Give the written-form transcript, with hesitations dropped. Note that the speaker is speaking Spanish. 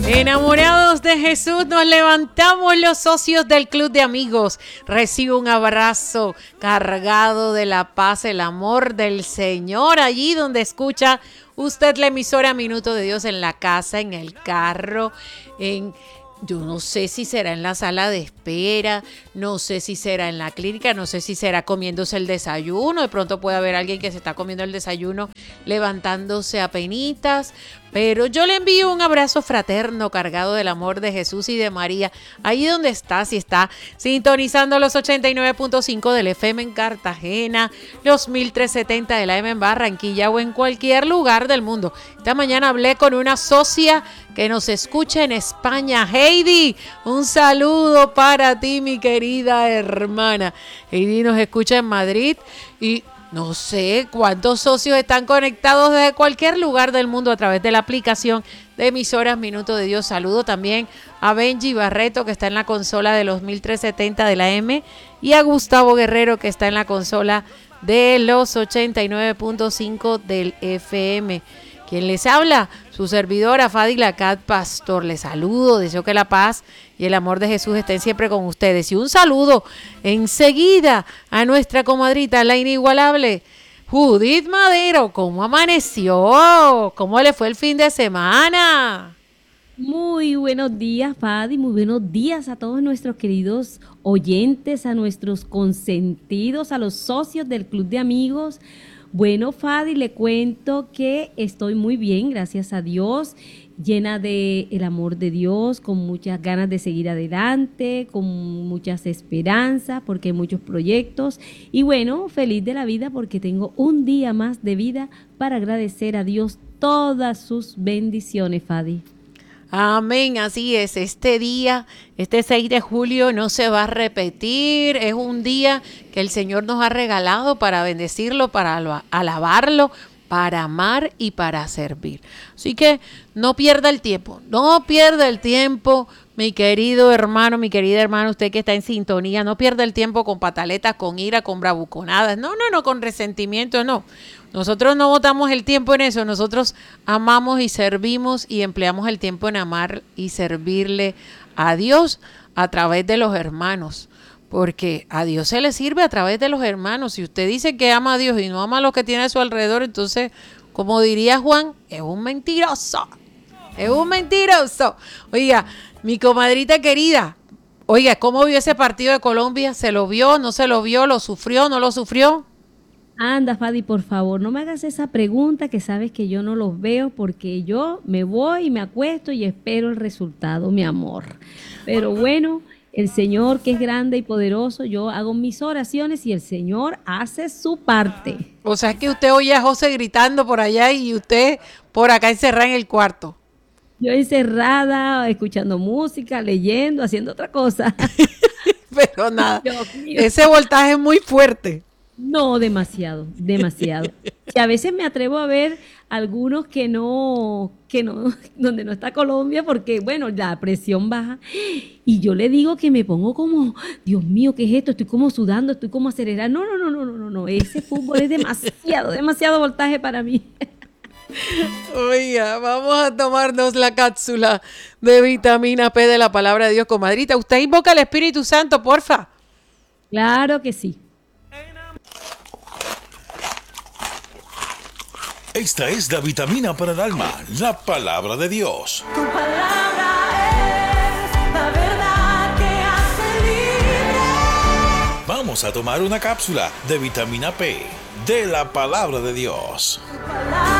Enamorados de Jesús, nos levantamos los socios del Club de Amigos. Recibe un abrazo cargado de la paz, el amor del Señor, allí donde escucha usted la emisora Minuto de Dios, en la casa, en el carro, yo no sé si será en la sala de espera, no sé si será en la clínica, no sé si será comiéndose el desayuno. De pronto puede haber alguien que se está comiendo el desayuno levantándose a penitas. Pero yo le envío un abrazo fraterno cargado del amor de Jesús y de María. Ahí donde está, si está sintonizando los 89.5 del FM en Cartagena, los 1370 de la M en Barranquilla o en cualquier lugar del mundo. Esta mañana hablé con una socia que nos escucha en España. Heidi, un saludo para ti, mi querida hermana. Heidi nos escucha en Madrid y no sé cuántos socios están conectados desde cualquier lugar del mundo a través de la aplicación de emisoras Minuto de Dios. Saludo también a Benji Barreto, que está en la consola de los 1370 de la M, y a Gustavo Guerrero, que está en la consola de los 89.5 del FM. ¿Quién les habla? Su servidora Fadila Cat Pastor. Les saludo, deseo que la paz y el amor de Jesús estén siempre con ustedes. Y un saludo enseguida a nuestra comadrita, la inigualable Judith Madero. ¿Cómo amaneció? ¿Cómo le fue el fin de semana? Muy buenos días, Fadi, muy buenos días a todos nuestros queridos oyentes, a nuestros consentidos, a los socios del Club de Amigos. Bueno, Fadi, le cuento que estoy muy bien, gracias a Dios, llena de el amor de Dios, con muchas ganas de seguir adelante, con muchas esperanzas, porque hay muchos proyectos. Y bueno, feliz de la vida porque tengo un día más de vida para agradecer a Dios todas sus bendiciones, Fadi. Amén, así es. Este día, este 6 de julio no se va a repetir. Es un día que el Señor nos ha regalado para bendecirlo, para alabarlo, para amar y para servir. Así que no pierda el tiempo, mi querido hermano, mi querida hermana, usted que está en sintonía, no pierda el tiempo con pataletas, con ira, con bravuconadas, no, con resentimiento, no. Nosotros no botamos el tiempo en eso, nosotros amamos y servimos y empleamos el tiempo en amar y servirle a Dios a través de los hermanos, porque a Dios se le sirve a través de los hermanos. Si usted dice que ama a Dios y no ama a los que tiene a su alrededor, entonces, como diría Juan, es un mentiroso, es un mentiroso. Oiga, mi comadrita querida, oiga, ¿cómo vio ese partido de Colombia? ¿Se lo vio, no se lo vio, lo sufrió, no lo sufrió? Anda, Fadi, por favor, no me hagas esa pregunta, que sabes que yo no los veo, porque yo me voy y me acuesto y espero el resultado, mi amor. Pero bueno, el Señor, que es grande y poderoso, yo hago mis oraciones y el Señor hace su parte. O sea que usted oye a José gritando por allá y usted por acá encerrada en el cuarto. Yo encerrada, escuchando música, leyendo, haciendo otra cosa. Pero nada, ese voltaje es muy fuerte. No, demasiado. Y a veces me atrevo a ver algunos que no, donde no está Colombia, porque bueno, la presión baja. Y yo le digo que me pongo como, Dios mío, ¿qué es esto? Estoy como sudando, estoy como acelerada. No. Ese fútbol es demasiado voltaje para mí. Oiga, vamos a tomarnos la cápsula de vitamina P de la palabra de Dios, comadrita. Usted invoca al Espíritu Santo, porfa. Claro que sí. Esta es la vitamina para el alma, la palabra de Dios. Tu palabra es la verdad que hace libre. Vamos a tomar una cápsula de vitamina P de la palabra de Dios.